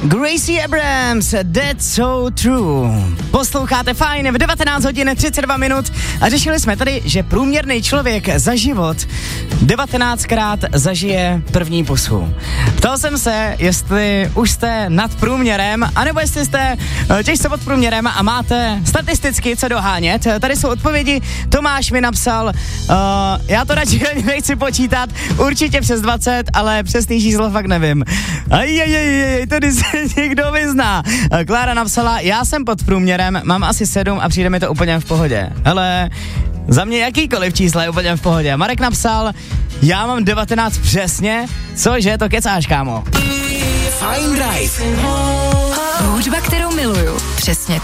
Gracie Abrams, That's So True. Posloucháte Fajn v 19 hodin 32 minut a řešili jsme tady, že průměrný člověk za život 19krát zažije první pusu. Ptal jsem se, jestli už jste nad průměrem, anebo jestli jste těžce pod průměrem a máte statisticky co dohánět. Tady jsou odpovědi. Tomáš mi napsal, já to radši ani nechci počítat, určitě přes 20, ale přesný číslo fakt nevím. Tady se někdo vyzná. Klára napsala, já jsem pod průměrem, mám asi 7 a přijde mi to úplně v pohodě. Ale za mě jakýkoliv číslo je úplně v pohodě. Marek napsal, já mám 19 přesně, cože to kecáš, kámo. Fajn Drive. Hudba, kterou miluju. Přesně